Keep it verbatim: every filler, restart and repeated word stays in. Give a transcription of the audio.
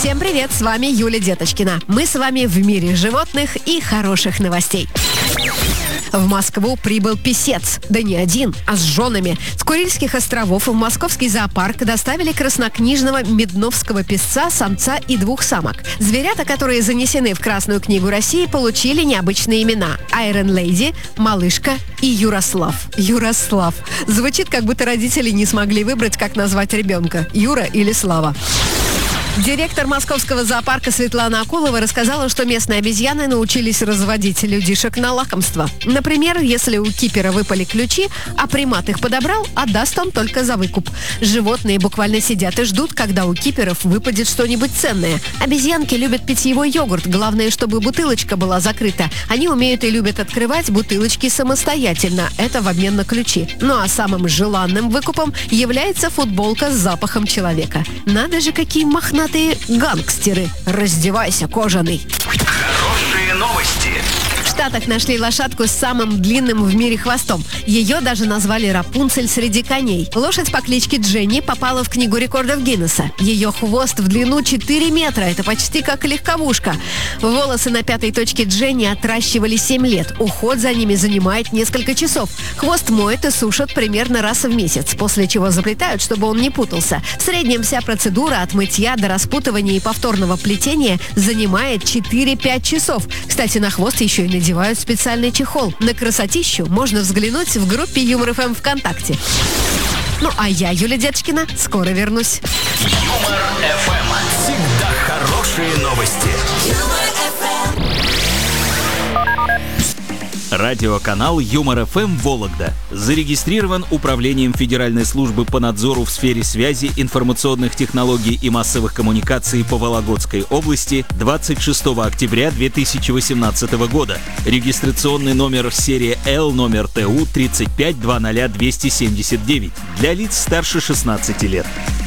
Всем привет, с вами Юлия Деточкина. Мы с вами в мире животных и хороших новостей. В Москву прибыл писец. Да не один, а с женами. С Курильских островов в московский зоопарк доставили краснокнижного медновского песца, самца и двух самок. Зверята, которые занесены в Красную книгу России, получили необычные имена. Айрон Леди, Малышка и Юрослав. Юрослав. Звучит, как будто родители не смогли выбрать, как назвать ребенка. Юра или Слава. Директор московского зоопарка Светлана Акулова рассказала, что местные обезьяны научились разводить людишек на лакомство. Например, если у кипера выпали ключи, а примат их подобрал, отдаст он только за выкуп. Животные буквально сидят и ждут, когда у киперов выпадет что-нибудь ценное. Обезьянки любят питьевой йогурт, главное, чтобы бутылочка была закрыта. Они умеют и любят открывать бутылочки самостоятельно, это в обмен на ключи. Ну а самым желанным выкупом является футболка с запахом человека. Надо же, какие мохнатые гангстеры. Раздевайся, кожаный. Хорошие новости. В Штатах нашли лошадку с самым длинным в мире хвостом. Ее даже назвали Рапунцель среди коней. Лошадь по кличке Дженни попала в книгу рекордов Гиннесса. Ее хвост в длину четыре метра. Это почти как легковушка. Волосы на пятой точке Дженни отращивали семь лет. Уход за ними занимает несколько часов. Хвост моют и сушат примерно раз в месяц, после чего заплетают, чтобы он не путался. В среднем вся процедура от мытья до распутывания и повторного плетения занимает четыре-пять часов. Кстати, на хвост еще и надевают специальный чехол. На красотищу можно взглянуть в группе Юмор ФМ ВКонтакте. Ну а я, Юлия Деточкина, скоро вернусь. Юмор ФМ. Всегда хорошие новости. Радиоканал Юмор ФМ Вологда зарегистрирован Управлением Федеральной службы по надзору в сфере связи, информационных технологий и массовых коммуникаций по Вологодской области двадцать шестого октября две тысячи восемнадцатого года. Регистрационный номер серия Л, номер ТУ тридцать пять двадцать двести семьдесят девять для лиц старше шестнадцати лет.